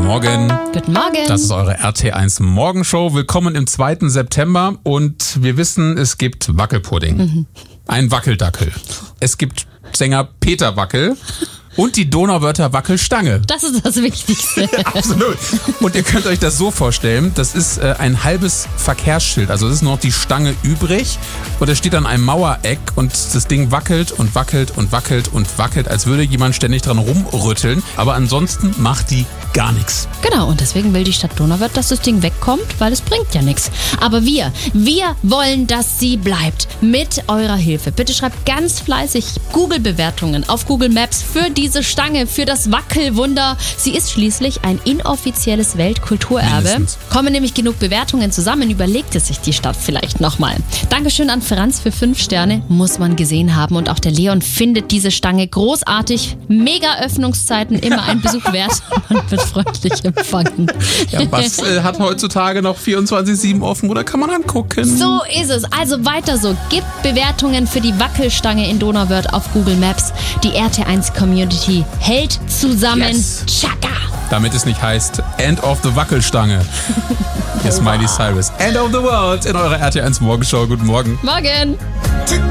Morgen. Guten Morgen. Das ist eure RT1 Morgenshow. Willkommen im 2. September und wir wissen, es gibt Wackelpudding. Ein Wackeldackel. Es gibt Sänger Peter Wackel. Und die Donauwörther Wackelstange. Das ist das Wichtigste. Absolut. Und ihr könnt euch das so vorstellen, das ist ein halbes Verkehrsschild. Also es ist nur noch die Stange übrig und es steht an einem Mauereck und das Ding wackelt und wackelt und wackelt und wackelt, als würde jemand ständig dran rumrütteln. Aber ansonsten macht die gar nichts. Genau, und deswegen will die Stadt Donauwörth, dass das Ding wegkommt, weil es bringt ja nichts. Aber wir wollen, dass sie bleibt. Mit eurer Hilfe. Bitte schreibt ganz fleißig Google-Bewertungen auf Google Maps für diese Stange, für das Wackelwunder. Sie ist schließlich ein inoffizielles Weltkulturerbe. Mindestens. Kommen nämlich genug Bewertungen zusammen, überlegt es sich die Stadt vielleicht nochmal. Dankeschön an Franz für 5 Sterne, muss man gesehen haben. Und auch der Leon findet diese Stange großartig. Mega Öffnungszeiten, immer ein Besuch wert. Man wird freundlich empfangen. Ja, was hat heutzutage noch 24/7 offen oder kann man angucken? So ist es. Also weiter so. Gibt Bewertungen für die Wackelstange in Donauwörth auf Google Maps. Die RT1 Community hält zusammen. Yes. Chaka! Damit es nicht heißt End of the Wackelstange. Hier ist Miley Cyrus. End of the World in eurer RT1 Morgenshow. Guten Morgen. Morgen!